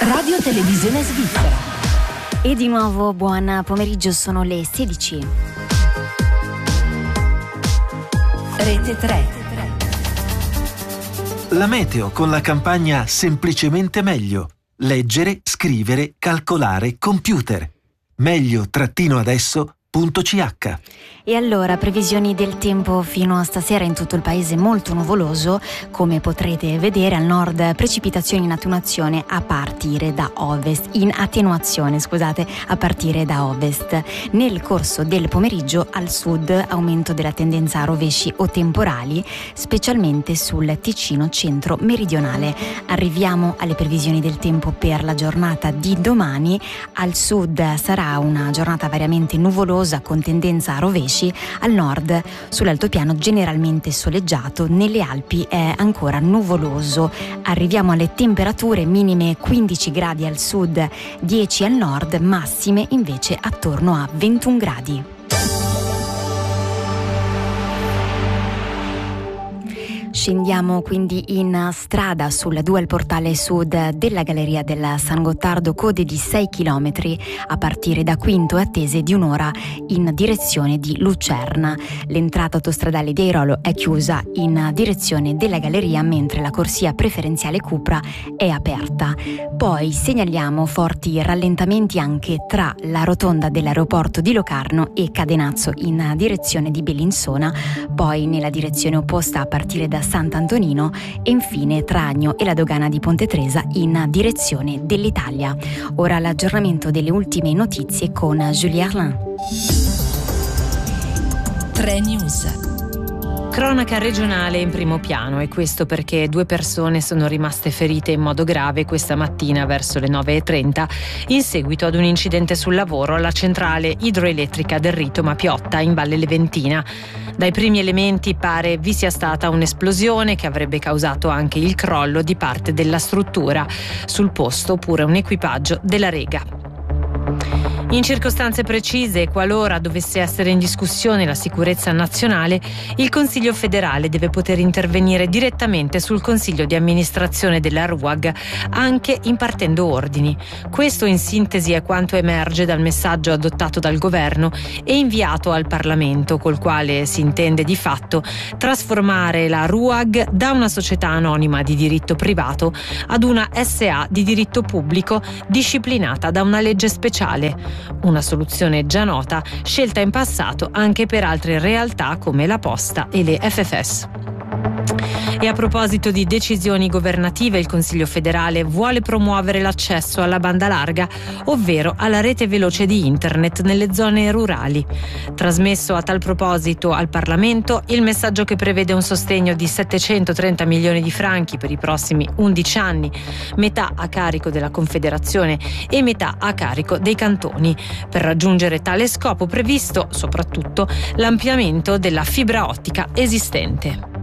Radio Televisione Svizzera. E di nuovo buon pomeriggio, sono le 16. Rete 3. La meteo con la campagna Semplicemente meglio. Leggere, scrivere, calcolare, computer. Meglio-adesso.ch. E allora, previsioni del tempo fino a stasera in tutto il paese molto nuvoloso, come potrete vedere. Al nord precipitazioni in attenuazione a partire da ovest, a partire da ovest. Nel corso del pomeriggio al sud aumento della tendenza a rovesci o temporali, specialmente sul Ticino centro meridionale. Arriviamo alle previsioni del tempo per la giornata di domani. Al sud sarà una giornata variamente nuvolosa con tendenza a rovesci. Al nord, sull'altopiano generalmente soleggiato, nelle Alpi è ancora nuvoloso. Arriviamo alle temperature minime 15 gradi al sud, 10 al nord, massime invece attorno a 21 gradi. Scendiamo quindi in strada sulla 2 al portale sud della Galleria del San Gottardo, code di 6 km a partire da Quinto e attese di un'ora in direzione di Lucerna. L'entrata autostradale di Airolo è chiusa in direzione della Galleria, mentre la corsia preferenziale Cupra è aperta. Poi segnaliamo forti rallentamenti anche tra la rotonda dell'aeroporto di Locarno e Cadenazzo in direzione di Bellinzona, poi nella direzione opposta a partire da Sant'Antonino e infine tra Agno e la dogana di Ponte Tresa in direzione dell'Italia. Ora l'aggiornamento delle ultime notizie con Julie Arlin. 3 News. Cronaca regionale in primo piano, e questo perché 2 persone sono rimaste ferite in modo grave questa mattina verso le 9:30 in seguito ad un incidente sul lavoro alla centrale idroelettrica del Rito Mapiotta in Valle Leventina. Dai primi elementi pare vi sia stata un'esplosione che avrebbe causato anche il crollo di parte della struttura. Sul posto pure un equipaggio della Rega. In circostanze precise, qualora dovesse essere in discussione la sicurezza nazionale, il Consiglio federale deve poter intervenire direttamente sul Consiglio di amministrazione della RUAG, anche impartendo ordini. Questo in sintesi è quanto emerge dal messaggio adottato dal governo e inviato al Parlamento, col quale si intende di fatto trasformare la RUAG da una società anonima di diritto privato ad una SA di diritto pubblico disciplinata da una legge speciale. Una soluzione già nota, scelta in passato anche per altre realtà come la Posta e le FFS. E a proposito di decisioni governative, il Consiglio federale vuole promuovere l'accesso alla banda larga, ovvero alla rete veloce di internet nelle zone rurali. Trasmesso a tal proposito al Parlamento il messaggio che prevede un sostegno di 730 milioni di franchi per i prossimi 11 anni, metà a carico della Confederazione e metà a carico dei cantoni. Per raggiungere tale scopo previsto soprattutto l'ampliamento della fibra ottica esistente.